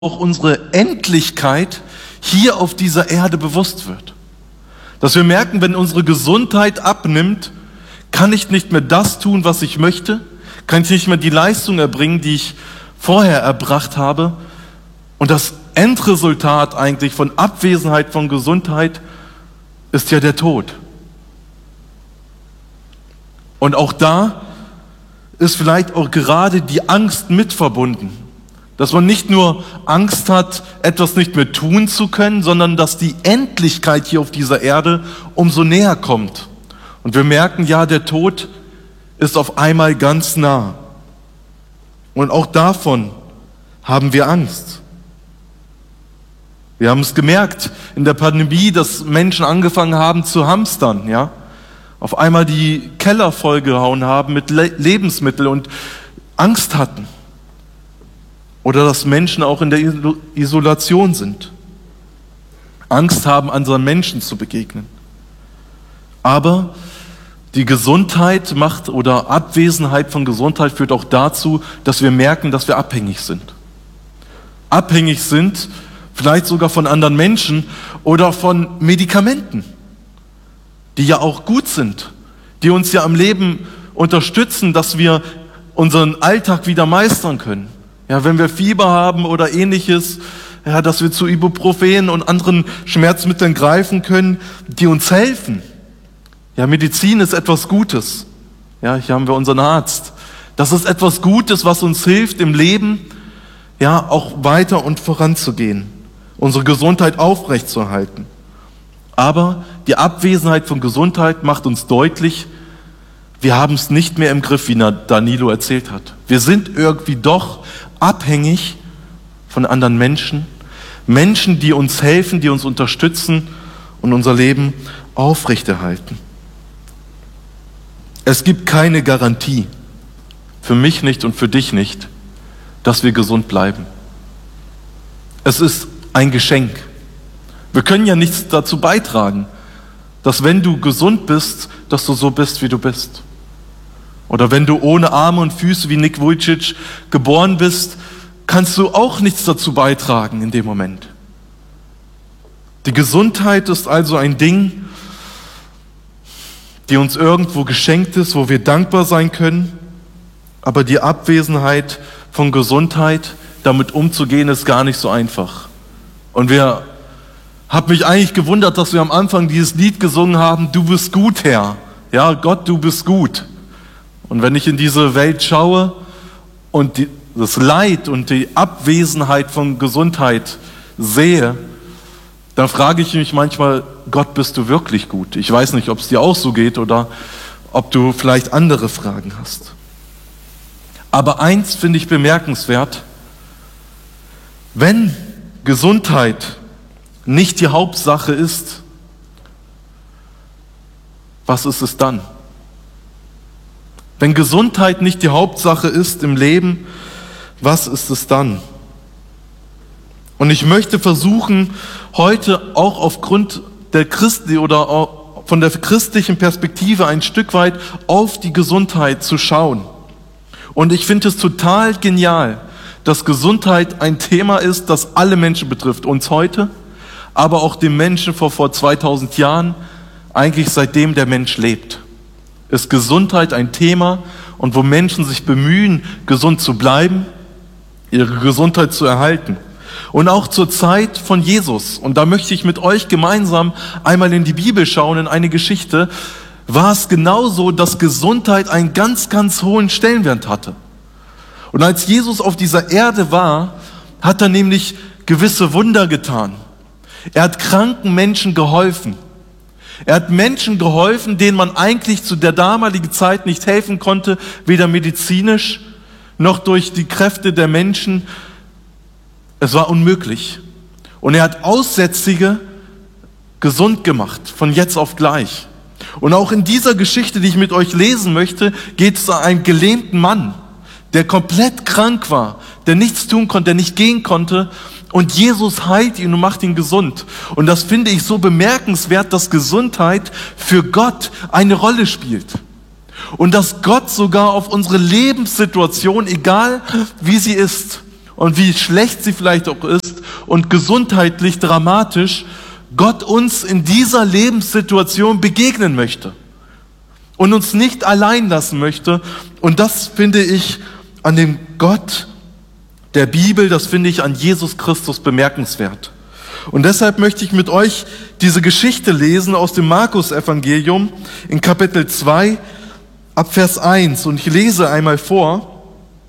auch unsere Endlichkeit hier auf dieser Erde bewusst wird. Dass wir merken, wenn unsere Gesundheit abnimmt, kann ich nicht mehr das tun, was ich möchte, kann ich nicht mehr die Leistung erbringen, die ich vorher erbracht habe. Und das Endresultat eigentlich von Abwesenheit von Gesundheit ist ja der Tod. Und auch da ist vielleicht auch gerade die Angst mit verbunden. Dass man nicht nur Angst hat, etwas nicht mehr tun zu können, sondern dass die Endlichkeit hier auf dieser Erde umso näher kommt. Und wir merken, ja, der Tod ist auf einmal ganz nah. Und auch davon haben wir Angst. Wir haben es gemerkt in der Pandemie, dass Menschen angefangen haben zu hamstern, ja. Auf einmal die Keller vollgehauen haben mit Lebensmitteln und Angst hatten. Oder dass Menschen auch in der Isolation sind. Angst haben, anderen Menschen zu begegnen. Aber die Gesundheit macht oder Abwesenheit von Gesundheit führt auch dazu, dass wir merken, dass wir abhängig sind. Abhängig sind, vielleicht sogar von anderen Menschen oder von Medikamenten, die ja auch gut sind, die uns ja am Leben unterstützen, dass wir unseren Alltag wieder meistern können. Ja, wenn wir Fieber haben oder ähnliches, ja, dass wir zu Ibuprofen und anderen Schmerzmitteln greifen können, die uns helfen. Ja, Medizin ist etwas Gutes. Ja, hier haben wir unseren Arzt. Das ist etwas Gutes, was uns hilft im Leben, ja, auch weiter und voranzugehen, unsere Gesundheit aufrechtzuerhalten. Aber die Abwesenheit von Gesundheit macht uns deutlich, wir haben es nicht mehr im Griff, wie Danilo erzählt hat. Wir sind irgendwie doch abhängig von anderen Menschen, Menschen, die uns helfen, die uns unterstützen und unser Leben aufrechterhalten. Es gibt keine Garantie, für mich nicht und für dich nicht, dass wir gesund bleiben. Es ist ein Geschenk. Wir können ja nichts dazu beitragen, dass wenn du gesund bist, dass du so bist, wie du bist. Oder wenn du ohne Arme und Füße wie Nick Vujicic geboren bist, kannst du auch nichts dazu beitragen in dem Moment. Die Gesundheit ist also ein Ding, die uns irgendwo geschenkt ist, wo wir dankbar sein können. Aber die Abwesenheit von Gesundheit, damit umzugehen, ist gar nicht so einfach. Und hab mich eigentlich gewundert, dass wir am Anfang dieses Lied gesungen haben, du bist gut, Herr. Ja, Gott, du bist gut. Und wenn ich in diese Welt schaue und das Leid und die Abwesenheit von Gesundheit sehe, dann frage ich mich manchmal, Gott, bist du wirklich gut? Ich weiß nicht, ob es dir auch so geht oder ob du vielleicht andere Fragen hast. Aber eins finde ich bemerkenswert, wenn Gesundheit nicht die Hauptsache ist, was ist es dann? Wenn Gesundheit nicht die Hauptsache ist im Leben, was ist es dann? Und ich möchte versuchen, heute auch aufgrund der von der christlichen Perspektive ein Stück weit auf die Gesundheit zu schauen. Und ich finde es total genial, dass Gesundheit ein Thema ist, das alle Menschen betrifft, uns heute, aber auch den Menschen vor 2000 Jahren, eigentlich seitdem der Mensch lebt. Ist Gesundheit ein Thema und wo Menschen sich bemühen, gesund zu bleiben, ihre Gesundheit zu erhalten. Und auch zur Zeit von Jesus, und da möchte ich mit euch gemeinsam einmal in die Bibel schauen, in eine Geschichte, war es genauso, dass Gesundheit einen ganz, ganz hohen Stellenwert hatte. Und als Jesus auf dieser Erde war, hat er nämlich gewisse Wunder getan. Er hat kranken Menschen geholfen. Er hat Menschen geholfen, denen man eigentlich zu der damaligen Zeit nicht helfen konnte, weder medizinisch noch durch die Kräfte der Menschen. Es war unmöglich. Und er hat Aussätzige gesund gemacht, von jetzt auf gleich. Und auch in dieser Geschichte, die ich mit euch lesen möchte, geht es um einen gelähmten Mann, der komplett krank war, der nichts tun konnte, der nicht gehen konnte. Und Jesus heilt ihn und macht ihn gesund. Und das finde ich so bemerkenswert, dass Gesundheit für Gott eine Rolle spielt. Und dass Gott sogar auf unsere Lebenssituation, egal wie sie ist, und wie schlecht sie vielleicht auch ist und gesundheitlich dramatisch, Gott uns in dieser Lebenssituation begegnen möchte und uns nicht allein lassen möchte. Und das finde ich an dem Gott der Bibel, das finde ich an Jesus Christus bemerkenswert. Und deshalb möchte ich mit euch diese Geschichte lesen aus dem Markus-Evangelium in Kapitel 2 ab Vers 1. Und ich lese einmal vor.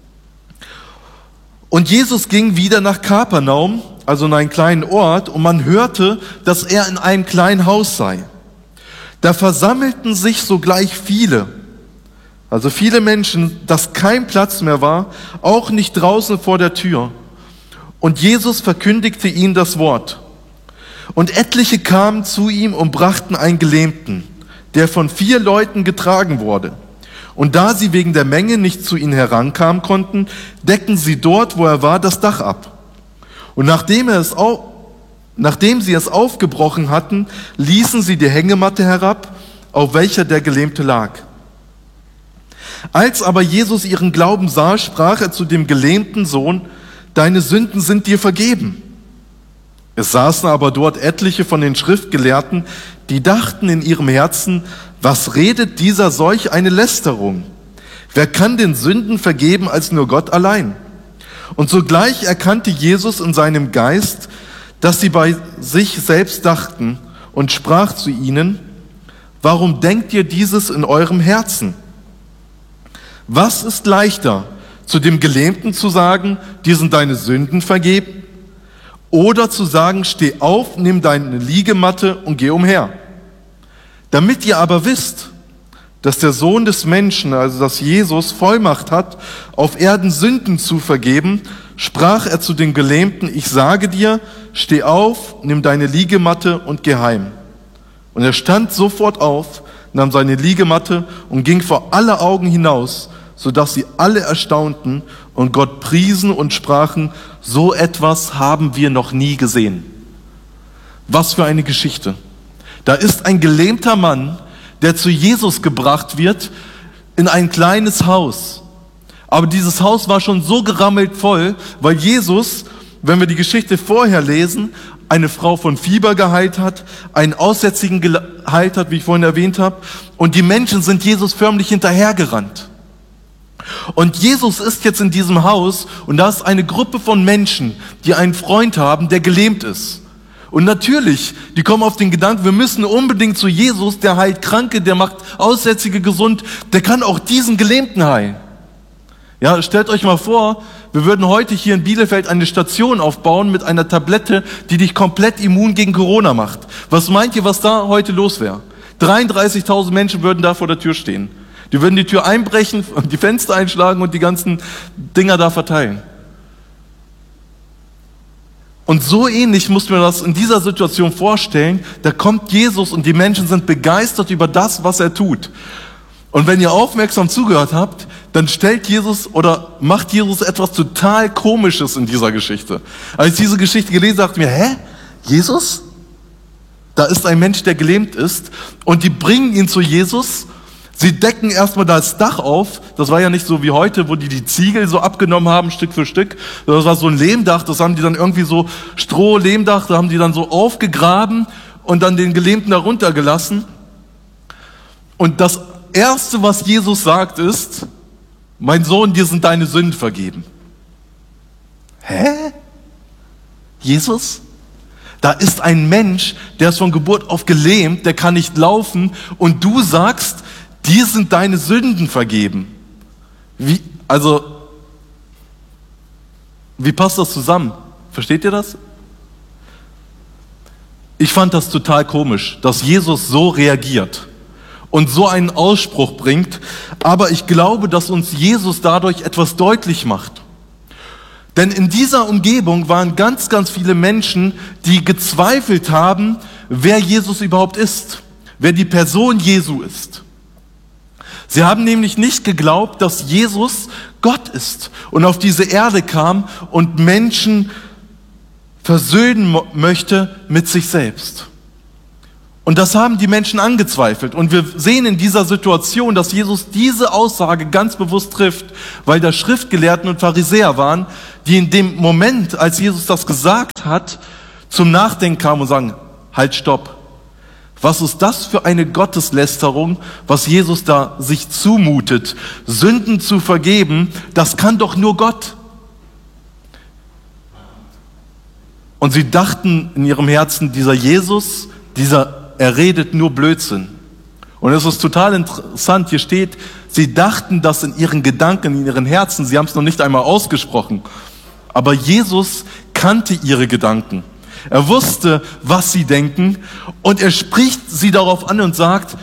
Und Jesus ging wieder nach Kapernaum, also in einen kleinen Ort, und man hörte, dass er in einem kleinen Haus sei. Da versammelten sich sogleich viele Menschen, dass kein Platz mehr war, auch nicht draußen vor der Tür. Und Jesus verkündigte ihnen das Wort. Und etliche kamen zu ihm und brachten einen Gelähmten, der von 4 Leuten getragen wurde. Und da sie wegen der Menge nicht zu ihm herankamen konnten, deckten sie dort, wo er war, das Dach ab. Und nachdem sie es aufgebrochen hatten, ließen sie die Hängematte herab, auf welcher der Gelähmte lag. Als aber Jesus ihren Glauben sah, sprach er zu dem gelähmten Sohn: Deine Sünden sind dir vergeben. Es saßen aber dort etliche von den Schriftgelehrten, die dachten in ihrem Herzen: Was redet dieser solch eine Lästerung? Wer kann den Sünden vergeben als nur Gott allein? Und sogleich erkannte Jesus in seinem Geist, dass sie bei sich selbst dachten, und sprach zu ihnen: Warum denkt ihr dieses in eurem Herzen? Was ist leichter, zu dem Gelähmten zu sagen, dir sind deine Sünden vergeben? Oder zu sagen, steh auf, nimm deine Liegematte und geh umher? Damit ihr aber wisst, dass der Sohn des Menschen, also dass Jesus, Vollmacht hat, auf Erden Sünden zu vergeben, sprach er zu den Gelähmten: Ich sage dir, steh auf, nimm deine Liegematte und geh heim. Und er stand sofort auf, nahm seine Liegematte und ging vor alle Augen hinaus, sodass sie alle erstaunten und Gott priesen und sprachen: So etwas haben wir noch nie gesehen. Was für eine Geschichte. Da ist ein gelähmter Mann, der zu Jesus gebracht wird in ein kleines Haus. Aber dieses Haus war schon so gerammelt voll, weil Jesus, wenn wir die Geschichte vorher lesen, eine Frau von Fieber geheilt hat, einen Aussätzigen geheilt hat, wie ich vorhin erwähnt habe, und die Menschen sind Jesus förmlich hinterhergerannt. Und Jesus ist jetzt in diesem Haus und da ist eine Gruppe von Menschen, die einen Freund haben, der gelähmt ist. Und natürlich, die kommen auf den Gedanken, wir müssen unbedingt zu Jesus, der heilt Kranke, der macht Aussätzige gesund, der kann auch diesen Gelähmten heilen. Ja, stellt euch mal vor, wir würden heute hier in Bielefeld eine Station aufbauen mit einer Tablette, die dich komplett immun gegen Corona macht. Was meint ihr, was da heute los wäre? 33.000 Menschen würden da vor der Tür stehen. Die würden die Tür einbrechen, die Fenster einschlagen und die ganzen Dinger da verteilen. Und so ähnlich muss man das in dieser Situation vorstellen. Da kommt Jesus und die Menschen sind begeistert über das, was er tut. Und wenn ihr aufmerksam zugehört habt, dann macht Jesus etwas total Komisches in dieser Geschichte. Als ich diese Geschichte gelesen habe, dachte ich mir: Jesus? Da ist ein Mensch, der gelähmt ist, und die bringen ihn zu Jesus. Sie decken erstmal das Dach auf. Das war ja nicht so wie heute, wo die Ziegel so abgenommen haben, Stück für Stück. Das war so ein Lehmdach, das haben die dann irgendwie so Stroh-Lehmdach, da haben die dann so aufgegraben und dann den Gelähmten da runtergelassen. Und das Erste, was Jesus sagt, ist: Mein Sohn, dir sind deine Sünden vergeben. Jesus? Da ist ein Mensch, der ist von Geburt auf gelähmt, der kann nicht laufen, und du sagst, dir sind deine Sünden vergeben. Wie passt das zusammen? Versteht ihr das? Ich fand das total komisch, dass Jesus so reagiert und so einen Ausspruch bringt, aber ich glaube, dass uns Jesus dadurch etwas deutlich macht. Denn in dieser Umgebung waren ganz, ganz viele Menschen, die gezweifelt haben, wer Jesus überhaupt ist, wer die Person Jesu ist. Sie haben nämlich nicht geglaubt, dass Jesus Gott ist und auf diese Erde kam und Menschen versöhnen möchte mit sich selbst. Und das haben die Menschen angezweifelt. Und wir sehen in dieser Situation, dass Jesus diese Aussage ganz bewusst trifft, weil da Schriftgelehrten und Pharisäer waren, die in dem Moment, als Jesus das gesagt hat, zum Nachdenken kamen und sagen, halt, stopp. Was ist das für eine Gotteslästerung, was Jesus da sich zumutet? Sünden zu vergeben, das kann doch nur Gott. Und sie dachten in ihrem Herzen, dieser Jesus, er redet nur Blödsinn. Und es ist total interessant, hier steht, sie dachten das in ihren Gedanken, in ihren Herzen, sie haben es noch nicht einmal ausgesprochen. Aber Jesus kannte ihre Gedanken. Er wusste, was sie denken, und er spricht sie darauf an und sagt,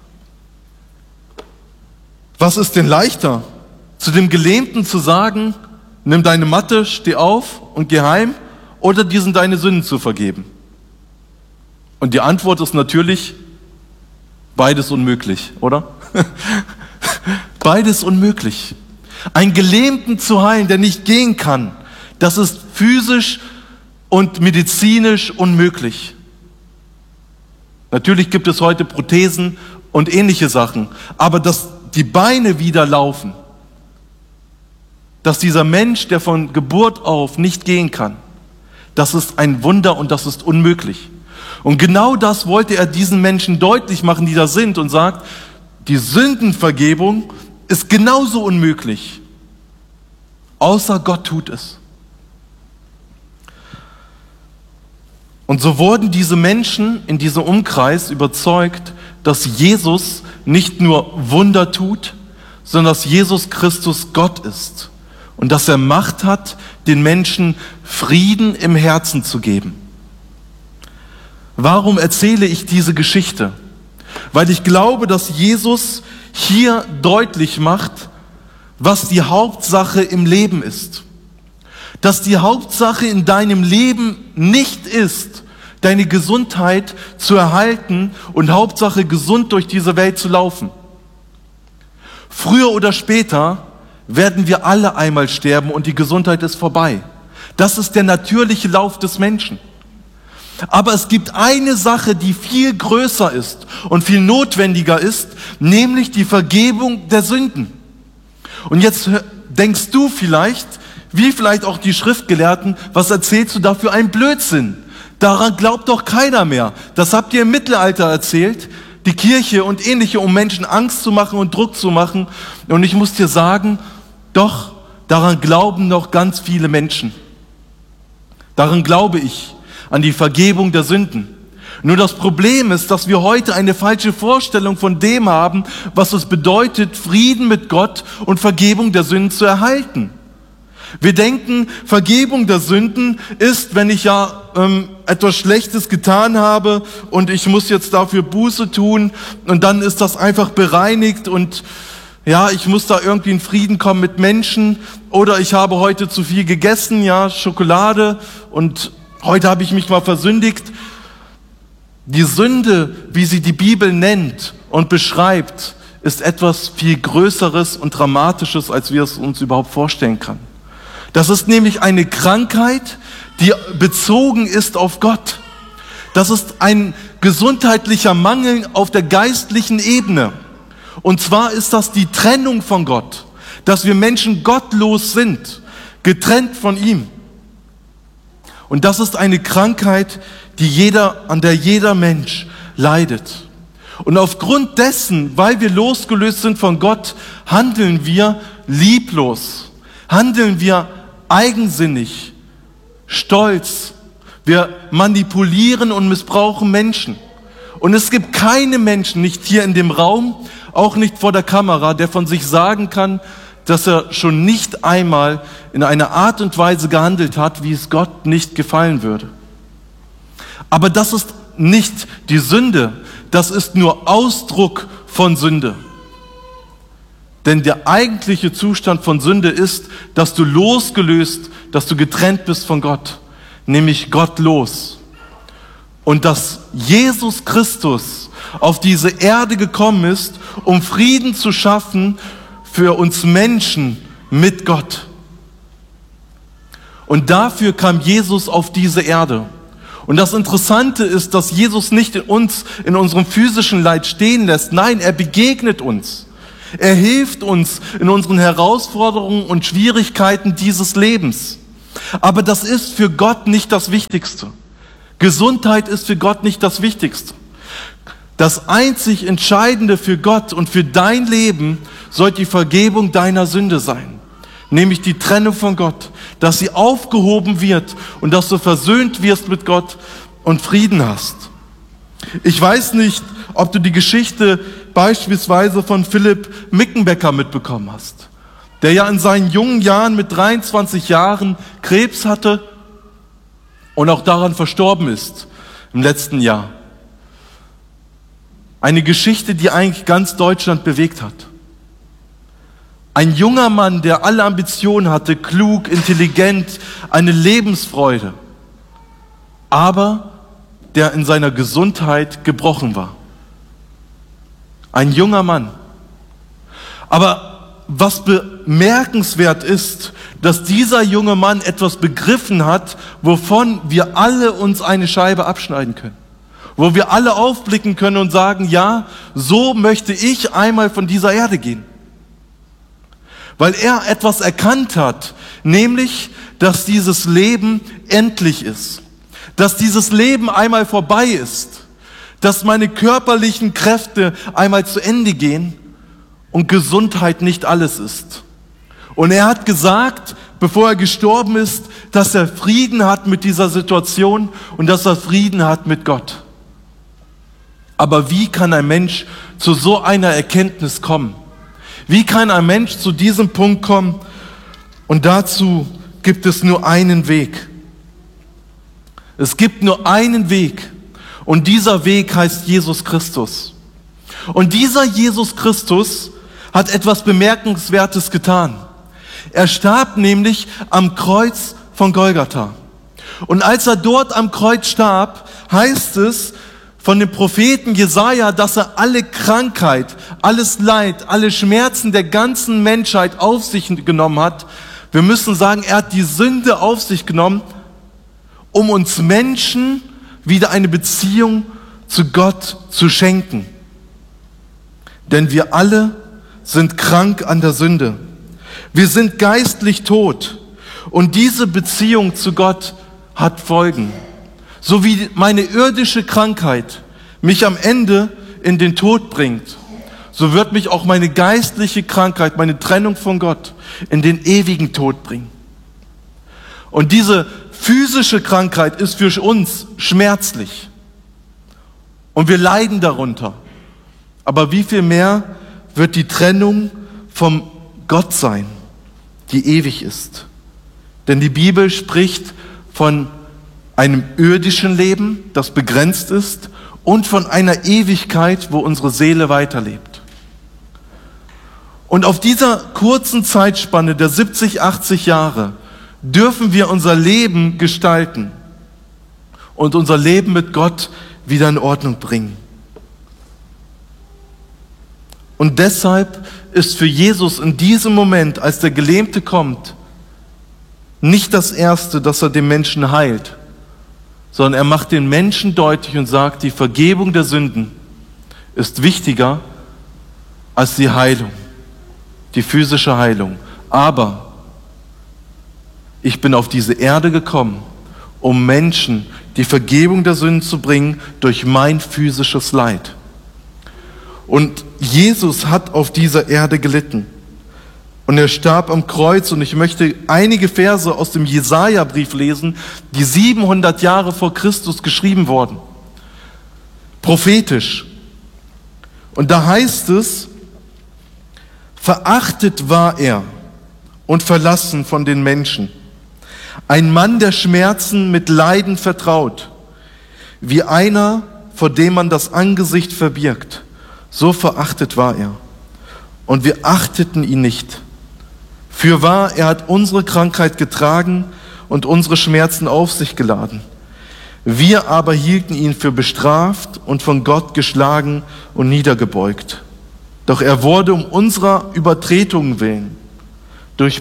was ist denn leichter, zu dem Gelähmten zu sagen, nimm deine Matte, steh auf und geh heim, oder diesen deine Sünden zu vergeben? Und die Antwort ist natürlich, beides unmöglich, oder? Beides unmöglich. Einen Gelähmten zu heilen, der nicht gehen kann, das ist physisch und medizinisch unmöglich. Natürlich gibt es heute Prothesen und ähnliche Sachen, aber dass die Beine wieder laufen, dass dieser Mensch, der von Geburt auf nicht gehen kann, das ist ein Wunder und das ist unmöglich. Und genau das wollte er diesen Menschen deutlich machen, die da sind, und sagt, die Sündenvergebung ist genauso unmöglich, außer Gott tut es. Und so wurden diese Menschen in diesem Umkreis überzeugt, dass Jesus nicht nur Wunder tut, sondern dass Jesus Christus Gott ist und dass er Macht hat, den Menschen Frieden im Herzen zu geben. Warum erzähle ich diese Geschichte? Weil ich glaube, dass Jesus hier deutlich macht, was die Hauptsache im Leben ist. Dass die Hauptsache in deinem Leben nicht ist, deine Gesundheit zu erhalten und Hauptsache gesund durch diese Welt zu laufen. Früher oder später werden wir alle einmal sterben und die Gesundheit ist vorbei. Das ist der natürliche Lauf des Menschen. Aber es gibt eine Sache, die viel größer ist und viel notwendiger ist, nämlich die Vergebung der Sünden. Und jetzt denkst du vielleicht, wie vielleicht auch die Schriftgelehrten, was erzählst du da für einen Blödsinn? Daran glaubt doch keiner mehr. Das habt ihr im Mittelalter erzählt, die Kirche und ähnliche, um Menschen Angst zu machen und Druck zu machen. Und ich muss dir sagen, doch, daran glauben noch ganz viele Menschen. Daran glaube ich, an die Vergebung der Sünden. Nur das Problem ist, dass wir heute eine falsche Vorstellung von dem haben, was es bedeutet, Frieden mit Gott und Vergebung der Sünden zu erhalten. Wir denken, Vergebung der Sünden ist, wenn ich etwas Schlechtes getan habe und ich muss jetzt dafür Buße tun und dann ist das einfach bereinigt und ja, ich muss da irgendwie in Frieden kommen mit Menschen, oder ich habe heute zu viel gegessen, ja, Schokolade, und heute habe ich mich mal versündigt. Die Sünde, wie sie die Bibel nennt und beschreibt, ist etwas viel Größeres und Dramatisches, als wir es uns überhaupt vorstellen können. Das ist nämlich eine Krankheit, die bezogen ist auf Gott. Das ist ein gesundheitlicher Mangel auf der geistlichen Ebene. Und zwar ist das die Trennung von Gott, dass wir Menschen gottlos sind, getrennt von ihm. Und das ist eine Krankheit, an der jeder Mensch leidet. Und aufgrund dessen, weil wir losgelöst sind von Gott, handeln wir lieblos, handeln wir eigensinnig, stolz. Wir manipulieren und missbrauchen Menschen. Und es gibt keine Menschen, nicht hier in dem Raum, auch nicht vor der Kamera, der von sich sagen kann, dass er schon nicht einmal in einer Art und Weise gehandelt hat, wie es Gott nicht gefallen würde. Aber das ist nicht die Sünde, das ist nur Ausdruck von Sünde. Denn der eigentliche Zustand von Sünde ist, dass du losgelöst, dass du getrennt bist von Gott, nämlich gottlos. Und dass Jesus Christus auf diese Erde gekommen ist, um Frieden zu schaffen für uns Menschen mit Gott. Und dafür kam Jesus auf diese Erde. Und das Interessante ist, dass Jesus nicht uns in unserem physischen Leid stehen lässt. Nein, er begegnet uns. Er hilft uns in unseren Herausforderungen und Schwierigkeiten dieses Lebens. Aber das ist für Gott nicht das Wichtigste. Gesundheit ist für Gott nicht das Wichtigste. Das einzig Entscheidende für Gott und für dein Leben soll die Vergebung deiner Sünde sein. Nämlich die Trennung von Gott, dass sie aufgehoben wird und dass du versöhnt wirst mit Gott und Frieden hast. Ich weiß nicht, ob du die Geschichte beispielsweise von Philipp Mickenbecker mitbekommen hast, der ja in seinen jungen Jahren mit 23 Jahren Krebs hatte und auch daran verstorben ist im letzten Jahr. Eine Geschichte, die eigentlich ganz Deutschland bewegt hat. Ein junger Mann, der alle Ambitionen hatte, klug, intelligent, eine Lebensfreude, aber der in seiner Gesundheit gebrochen war. Ein junger Mann. Aber was bemerkenswert ist, dass dieser junge Mann etwas begriffen hat, wovon wir alle uns eine Scheibe abschneiden können. Wo wir alle aufblicken können und sagen, ja, so möchte ich einmal von dieser Erde gehen. Weil er etwas erkannt hat, nämlich, dass dieses Leben endlich ist. Dass dieses Leben einmal vorbei ist. Dass meine körperlichen Kräfte einmal zu Ende gehen und Gesundheit nicht alles ist. Und er hat gesagt, bevor er gestorben ist, dass er Frieden hat mit dieser Situation und dass er Frieden hat mit Gott. Aber wie kann ein Mensch zu so einer Erkenntnis kommen? Wie kann ein Mensch zu diesem Punkt kommen? Und dazu gibt es nur einen Weg. Es gibt nur einen Weg. Und dieser Weg heißt Jesus Christus. Und dieser Jesus Christus hat etwas Bemerkenswertes getan. Er starb nämlich am Kreuz von Golgatha. Und als er dort am Kreuz starb, heißt es von dem Propheten Jesaja, dass er alle Krankheit, alles Leid, alle Schmerzen der ganzen Menschheit auf sich genommen hat. Wir müssen sagen, er hat die Sünde auf sich genommen, um uns Menschen wieder eine Beziehung zu Gott zu schenken. Denn wir alle sind krank an der Sünde. Wir sind geistlich tot. Und diese Beziehung zu Gott hat Folgen. So wie meine irdische Krankheit mich am Ende in den Tod bringt, so wird mich auch meine geistliche Krankheit, meine Trennung von Gott in den ewigen Tod bringen. Und diese physische Krankheit ist für uns schmerzlich. Und wir leiden darunter. Aber wie viel mehr wird die Trennung vom Gott sein, die ewig ist? Denn die Bibel spricht von einem irdischen Leben, das begrenzt ist, und von einer Ewigkeit, wo unsere Seele weiterlebt. Und auf dieser kurzen Zeitspanne der 70, 80 Jahre dürfen wir unser Leben gestalten und unser Leben mit Gott wieder in Ordnung bringen. Und deshalb ist für Jesus in diesem Moment, als der Gelähmte kommt, nicht das Erste, dass er den Menschen heilt, sondern er macht den Menschen deutlich und sagt, die Vergebung der Sünden ist wichtiger als die Heilung, die physische Heilung. Aber ich bin auf diese Erde gekommen, um Menschen die Vergebung der Sünden zu bringen durch mein physisches Leid. Und Jesus hat auf dieser Erde gelitten. Und er starb am Kreuz, und ich möchte einige Verse aus dem Jesaja-Brief lesen, die 700 Jahre vor Christus geschrieben wurden. Prophetisch. Und da heißt es, verachtet war er und verlassen von den Menschen. Ein Mann der Schmerzen mit Leiden vertraut, wie einer, vor dem man das Angesicht verbirgt. So verachtet war er. Und wir achteten ihn nicht. Fürwahr, er hat unsere Krankheit getragen und unsere Schmerzen auf sich geladen. Wir aber hielten ihn für bestraft und von Gott geschlagen und niedergebeugt. Doch er wurde um unserer Übertretungen willen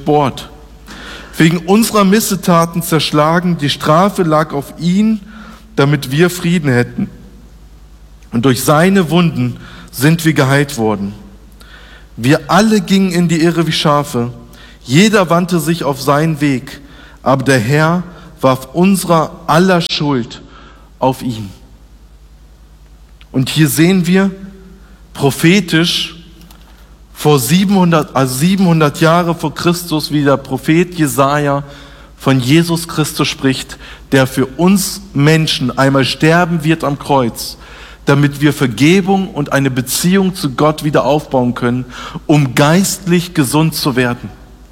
durchbohrt, wegen unserer Missetaten zerschlagen. Die Strafe lag auf ihn, damit wir Frieden hätten. Und durch seine Wunden sind wir geheilt worden. Wir alle gingen in die Irre wie Schafe. Jeder wandte sich auf seinen Weg. Aber der Herr warf unser aller Schuld auf ihn. Und hier sehen wir prophetisch vor 700 Jahre vor Christus, wie der Prophet Jesaja von Jesus Christus spricht, der für uns Menschen einmal sterben wird am Kreuz, damit wir Vergebung und eine Beziehung zu Gott wieder aufbauen können, um geistlich gesund zu werden.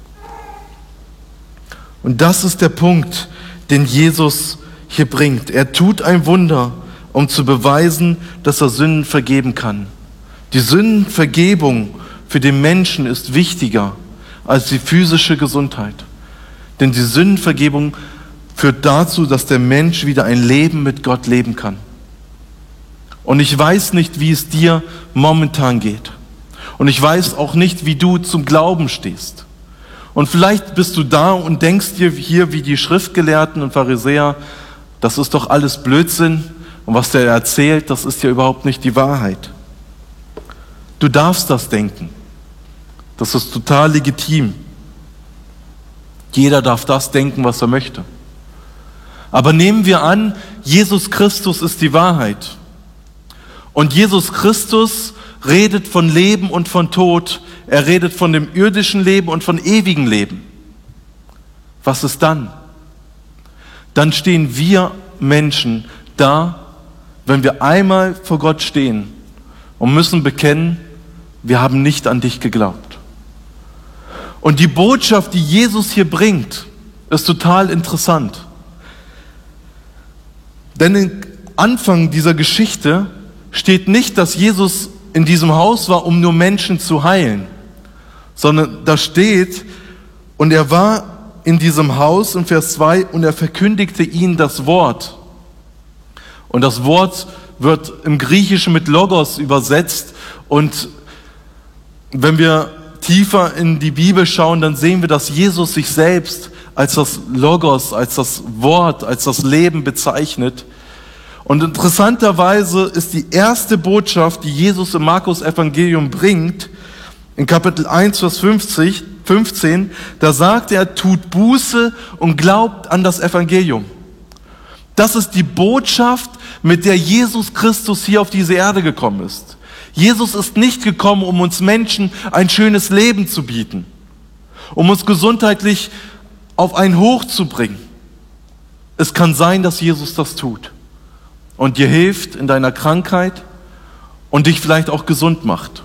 Und das ist der Punkt, den Jesus hier bringt. Er tut ein Wunder, um zu beweisen, dass er Sünden vergeben kann. Die Sündenvergebung für den Menschen ist wichtiger als die physische Gesundheit. Denn die Sündenvergebung führt dazu, dass der Mensch wieder ein Leben mit Gott leben kann. Und ich weiß nicht, wie es dir momentan geht. Und ich weiß auch nicht, wie du zum Glauben stehst. Und vielleicht bist du da und denkst dir hier wie die Schriftgelehrten und Pharisäer, das ist doch alles Blödsinn. Und was der erzählt, das ist ja überhaupt nicht die Wahrheit. Du darfst das denken. Das ist total legitim. Jeder darf das denken, was er möchte. Aber nehmen wir an, Jesus Christus ist die Wahrheit. Und Jesus Christus redet von Leben und von Tod. Er redet von dem irdischen Leben und von ewigem Leben. Was ist dann? Dann stehen wir Menschen da, wenn wir einmal vor Gott stehen und müssen bekennen, wir haben nicht an dich geglaubt. Und die Botschaft, die Jesus hier bringt, ist total interessant. Denn im Anfang dieser Geschichte steht nicht, dass Jesus in diesem Haus war, um nur Menschen zu heilen, sondern da steht, und er war in diesem Haus, in Vers 2, und er verkündigte ihnen das Wort. Und das Wort wird im Griechischen mit Logos übersetzt. Und wenn wir tiefer in die Bibel schauen, dann sehen wir, dass Jesus sich selbst als das Logos, als das Wort, als das Leben bezeichnet. Und interessanterweise ist die erste Botschaft, die Jesus im Markus-Evangelium bringt, in Kapitel 1, Vers 15, da sagt er, tut Buße und glaubt an das Evangelium. Das ist die Botschaft, mit der Jesus Christus hier auf diese Erde gekommen ist. Jesus ist nicht gekommen, um uns Menschen ein schönes Leben zu bieten, um uns gesundheitlich auf ein Hoch zu bringen. Es kann sein, dass Jesus das tut und dir hilft in deiner Krankheit und dich vielleicht auch gesund macht.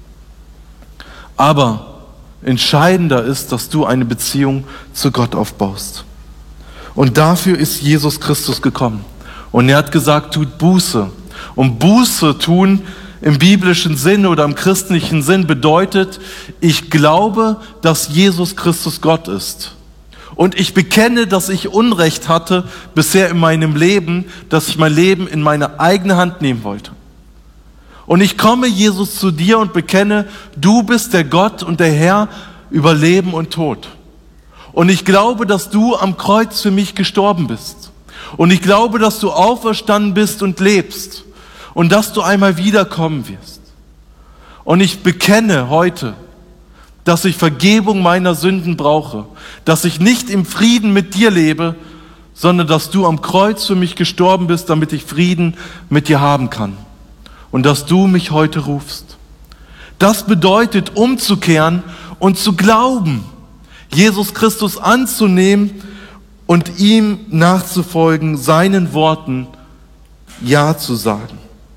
Aber entscheidender ist, dass du eine Beziehung zu Gott aufbaust. Und dafür ist Jesus Christus gekommen. Und er hat gesagt, tut Buße. Und Buße tun im biblischen Sinn oder im christlichen Sinn bedeutet, ich glaube, dass Jesus Christus Gott ist. Und ich bekenne, dass ich Unrecht hatte bisher in meinem Leben, dass ich mein Leben in meine eigene Hand nehmen wollte. Und ich komme, Jesus, zu dir und bekenne, du bist der Gott und der Herr über Leben und Tod. Und ich glaube, dass du am Kreuz für mich gestorben bist. Und ich glaube, dass du auferstanden bist und lebst. Und dass du einmal wiederkommen wirst. Und ich bekenne heute, dass ich Vergebung meiner Sünden brauche. Dass ich nicht im Frieden mit dir lebe, sondern dass du am Kreuz für mich gestorben bist, damit ich Frieden mit dir haben kann. Und dass du mich heute rufst. Das bedeutet, umzukehren und zu glauben, Jesus Christus anzunehmen und ihm nachzufolgen, seinen Worten Ja zu sagen.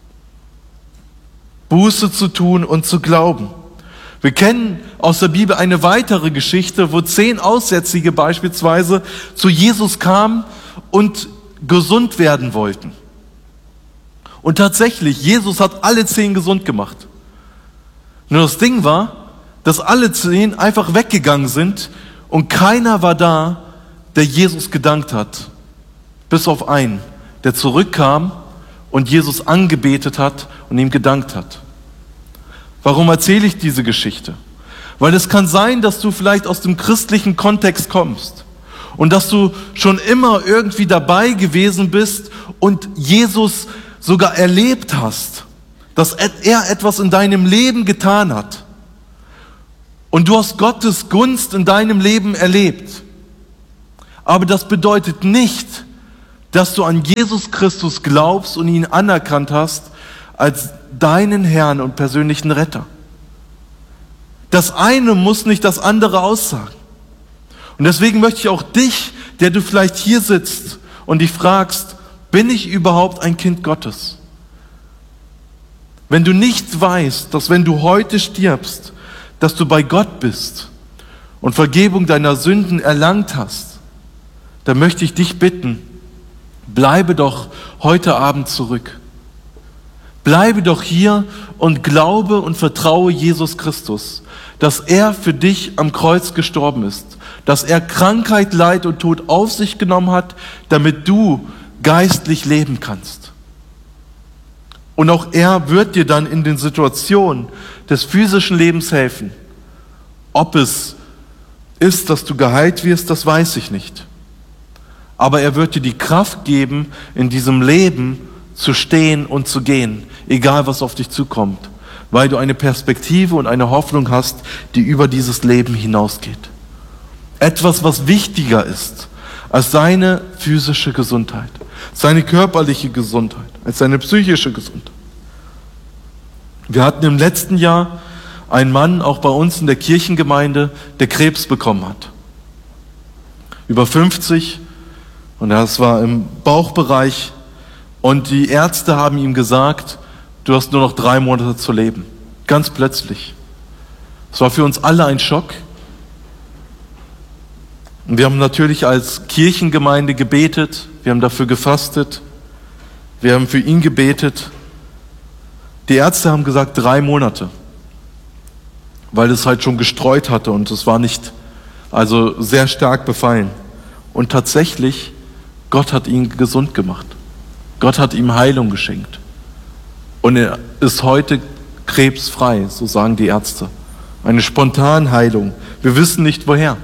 Buße zu tun und zu glauben. Wir kennen aus der Bibel eine weitere Geschichte, wo 10 Aussätzige beispielsweise zu Jesus kamen und gesund werden wollten. Und tatsächlich, Jesus hat alle 10 gesund gemacht. Nur das Ding war, dass alle 10 einfach weggegangen sind und keiner war da, der Jesus gedankt hat. Bis auf einen, der zurückkam und Jesus angebetet hat und ihm gedankt hat. Warum erzähle ich diese Geschichte? Weil es kann sein, dass du vielleicht aus dem christlichen Kontext kommst und dass du schon immer irgendwie dabei gewesen bist und Jesus sogar erlebt hast, dass er etwas in deinem Leben getan hat. Und du hast Gottes Gunst in deinem Leben erlebt. Aber das bedeutet nicht, dass du an Jesus Christus glaubst und ihn anerkannt hast als deinen Herrn und persönlichen Retter. Das eine muss nicht das andere aussagen. Und deswegen möchte ich auch dich, der du vielleicht hier sitzt und dich fragst, bin ich überhaupt ein Kind Gottes? Wenn du nicht weißt, dass wenn du heute stirbst, dass du bei Gott bist und Vergebung deiner Sünden erlangt hast, dann möchte ich dich bitten, bleibe doch heute Abend zurück. Bleibe doch hier und glaube und vertraue Jesus Christus, dass er für dich am Kreuz gestorben ist, dass er Krankheit, Leid und Tod auf sich genommen hat, damit du geistlich leben kannst. Und auch er wird dir dann in den Situationen des physischen Lebens helfen. Ob es ist, dass du geheilt wirst, das weiß ich nicht. Aber er wird dir die Kraft geben, in diesem Leben zu stehen und zu gehen, egal was auf dich zukommt, weil du eine Perspektive und eine Hoffnung hast, die über dieses Leben hinausgeht. Etwas, was wichtiger ist als seine physische Gesundheit, seine körperliche Gesundheit, als seine psychische Gesundheit. Wir hatten im letzten Jahr einen Mann, auch bei uns in der Kirchengemeinde, der Krebs bekommen hat. Über 50, und das war im Bauchbereich. Und die Ärzte haben ihm gesagt, du hast nur noch 3 Monate zu leben. Ganz plötzlich. Es war für uns alle ein Schock. Und wir haben natürlich als Kirchengemeinde gebetet. Wir haben dafür gefastet. Wir haben für ihn gebetet. Die Ärzte haben gesagt 3 Monate. Weil es halt schon gestreut hatte und es war nicht, also sehr stark befallen. Und tatsächlich, Gott hat ihn gesund gemacht. Gott hat ihm Heilung geschenkt. Und er ist heute krebsfrei, so sagen die Ärzte. Eine Spontanheilung. Wir wissen nicht woher.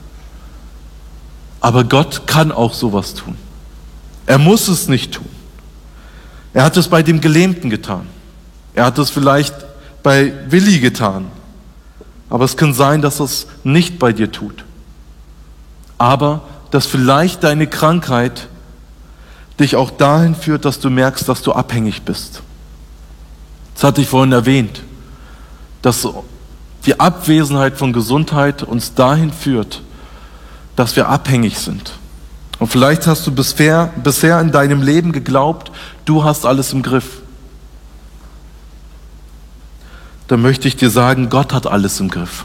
Aber Gott kann auch sowas tun. Er muss es nicht tun. Er hat es bei dem Gelähmten getan. Er hat es vielleicht bei Willi getan. Aber es kann sein, dass es nicht bei dir tut. Aber dass vielleicht deine Krankheit dich auch dahin führt, dass du merkst, dass du abhängig bist. Das hatte ich vorhin erwähnt, dass die Abwesenheit von Gesundheit uns dahin führt, dass wir abhängig sind. Und vielleicht hast du bisher in deinem Leben geglaubt, du hast alles im Griff. Dann möchte ich dir sagen, Gott hat alles im Griff.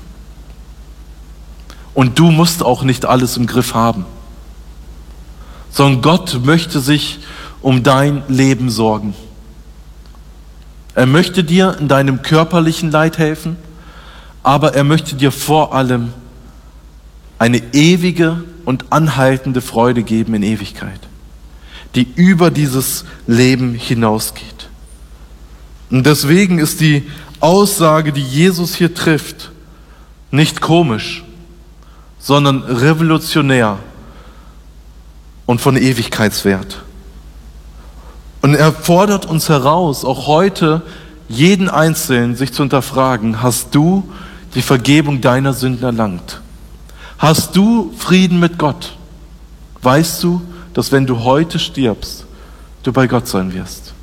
Und du musst auch nicht alles im Griff haben. Sondern Gott möchte sich um dein Leben sorgen. Er möchte dir in deinem körperlichen Leid helfen, aber er möchte dir vor allem eine ewige und anhaltende Freude geben in Ewigkeit, die über dieses Leben hinausgeht. Und deswegen ist die Aussage, die Jesus hier trifft, nicht komisch, sondern revolutionär und von Ewigkeitswert. Und er fordert uns heraus, auch heute jeden Einzelnen sich zu hinterfragen, hast du die Vergebung deiner Sünden erlangt? Hast du Frieden mit Gott? Weißt du, dass wenn du heute stirbst, du bei Gott sein wirst?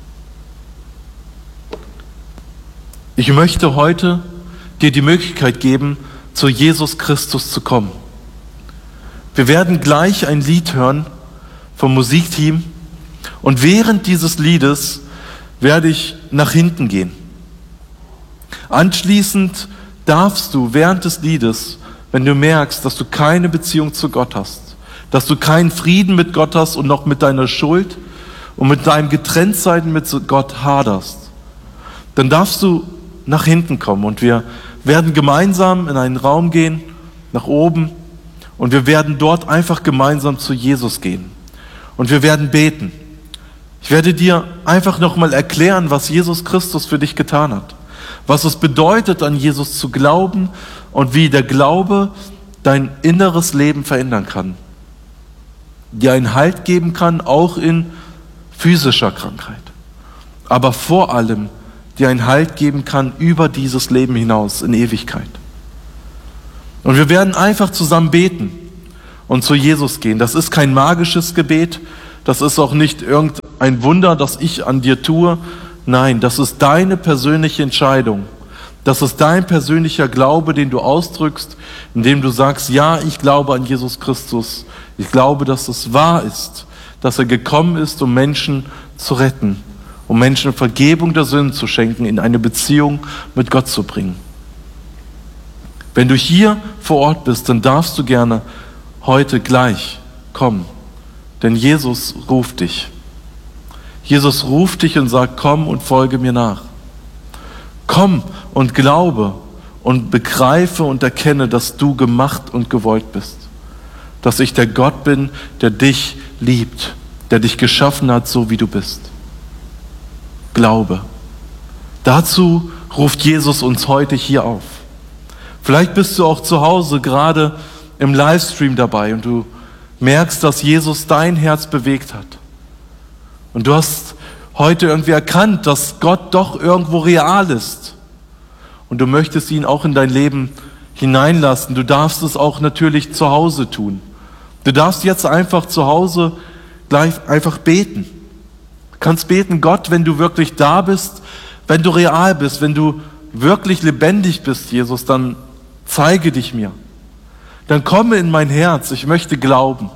Ich möchte heute dir die Möglichkeit geben, zu Jesus Christus zu kommen. Wir werden gleich ein Lied hören vom Musikteam und während dieses Liedes werde ich nach hinten gehen. Anschließend darfst du während des Liedes, wenn du merkst, dass du keine Beziehung zu Gott hast, dass du keinen Frieden mit Gott hast und noch mit deiner Schuld und mit deinem Getrenntsein mit Gott haderst, dann darfst du nach hinten kommen und wir werden gemeinsam in einen Raum gehen, nach oben, und wir werden dort einfach gemeinsam zu Jesus gehen. Und wir werden beten. Ich werde dir einfach nochmal erklären, was Jesus Christus für dich getan hat. Was es bedeutet, an Jesus zu glauben und wie der Glaube dein inneres Leben verändern kann. die einen Halt geben kann, auch in physischer Krankheit. Aber vor allem, die einen Halt geben kann über dieses Leben hinaus in Ewigkeit. Und wir werden einfach zusammen beten und zu Jesus gehen. Das ist kein magisches Gebet, das ist auch nicht irgendein Wunder, das ich an dir tue. Nein, das ist deine persönliche Entscheidung. Das ist dein persönlicher Glaube, den du ausdrückst, indem du sagst, ja, ich glaube an Jesus Christus. Ich glaube, dass es wahr ist, dass er gekommen ist, um Menschen zu retten, um Menschen Vergebung der Sünden zu schenken, in eine Beziehung mit Gott zu bringen. Wenn du hier vor Ort bist, dann darfst du gerne heute gleich kommen, denn Jesus ruft dich. Jesus ruft dich und sagt, komm und folge mir nach. Komm und glaube und begreife und erkenne, dass du gemacht und gewollt bist. Dass ich der Gott bin, der dich liebt, der dich geschaffen hat, so wie du bist. Glaube. Dazu ruft Jesus uns heute hier auf. Vielleicht bist du auch zu Hause gerade im Livestream dabei und du merkst, dass Jesus dein Herz bewegt hat. Und du hast heute irgendwie erkannt, dass Gott doch irgendwo real ist. Und du möchtest ihn auch in dein Leben hineinlassen. Du darfst es auch natürlich zu Hause tun. Du darfst jetzt einfach zu Hause gleich einfach beten. Du kannst beten, Gott, wenn du wirklich da bist, wenn du real bist, wenn du wirklich lebendig bist, Jesus, dann zeige dich mir. Dann komme in mein Herz, ich möchte glauben.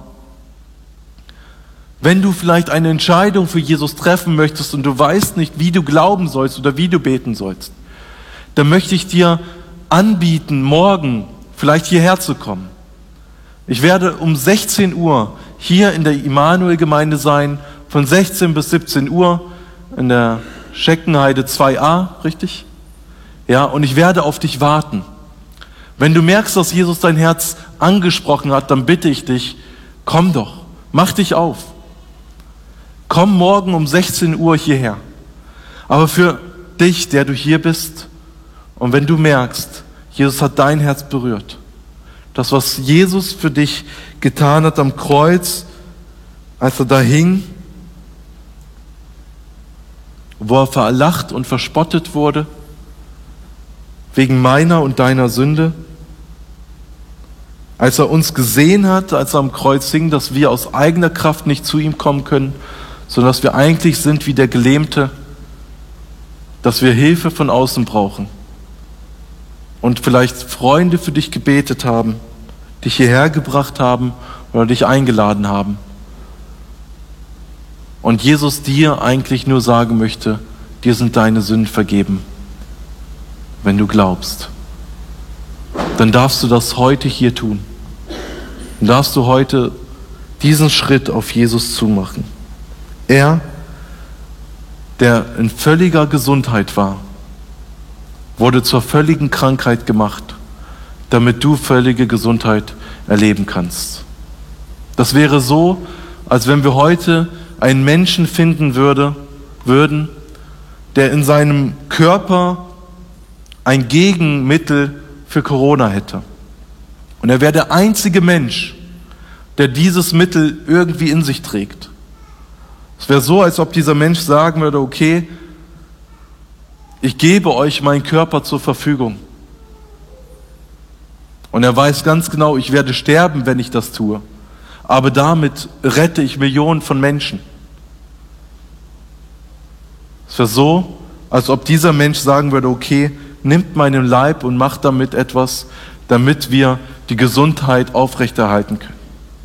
Wenn du vielleicht eine Entscheidung für Jesus treffen möchtest und du weißt nicht, wie du glauben sollst oder wie du beten sollst, dann möchte ich dir anbieten, morgen vielleicht hierher zu kommen. Ich werde um 16 Uhr hier in der Immanuel-Gemeinde sein, von 16 bis 17 Uhr in der Scheckenheide 2a, richtig? Ja, und ich werde auf dich warten. Wenn du merkst, dass Jesus dein Herz angesprochen hat, dann bitte ich dich, komm doch, mach dich auf. Komm morgen um 16 Uhr hierher. Aber für dich, der du hier bist, und wenn du merkst, Jesus hat dein Herz berührt, das, was Jesus für dich getan hat am Kreuz, als er da hing, wo er verlacht und verspottet wurde, wegen meiner und deiner Sünde, als er uns gesehen hat, als er am Kreuz hing, dass wir aus eigener Kraft nicht zu ihm kommen können, sondern dass wir eigentlich sind wie der Gelähmte, dass wir Hilfe von außen brauchen und vielleicht Freunde für dich gebetet haben, dich hierher gebracht haben oder dich eingeladen haben. Und Jesus dir eigentlich nur sagen möchte, dir sind deine Sünden vergeben. Wenn du glaubst, dann darfst du das heute hier tun. Dann darfst du heute diesen Schritt auf Jesus zumachen. Er, der in völliger Gesundheit war, wurde zur völligen Krankheit gemacht, damit du völlige Gesundheit erleben kannst. Das wäre so, als wenn wir heute einen Menschen finden würden, der in seinem Körper ein Gegenmittel für Corona hätte. Und er wäre der einzige Mensch, der dieses Mittel irgendwie in sich trägt. Es wäre so, als ob dieser Mensch sagen würde, okay, ich gebe euch meinen Körper zur Verfügung. Und er weiß ganz genau, ich werde sterben, wenn ich das tue. Aber damit rette ich Millionen von Menschen. Es wäre so, als ob dieser Mensch sagen würde, okay, nimmt meinen Leib und macht damit etwas, damit wir die Gesundheit aufrechterhalten können.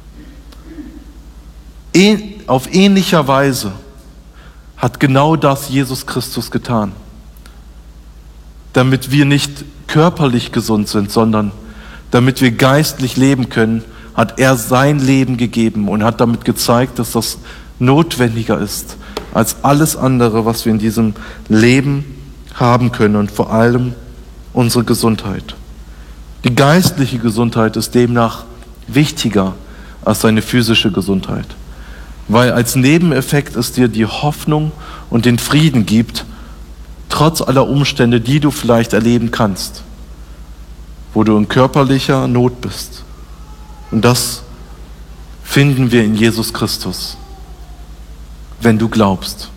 Auf ähnlicher Weise hat genau das Jesus Christus getan. Damit wir nicht körperlich gesund sind, sondern damit wir geistlich leben können, hat er sein Leben gegeben und hat damit gezeigt, dass das notwendiger ist als alles andere, was wir in diesem Leben haben können und vor allem unsere Gesundheit. Die geistliche Gesundheit ist demnach wichtiger als deine physische Gesundheit, weil als Nebeneffekt es dir die Hoffnung und den Frieden gibt, trotz aller Umstände, die du vielleicht erleben kannst, wo du in körperlicher Not bist. Und das finden wir in Jesus Christus, wenn du glaubst.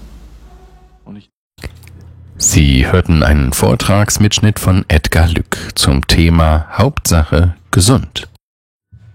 Sie hörten einen Vortragsmitschnitt von Edgar Lück zum Thema Hauptsache gesund.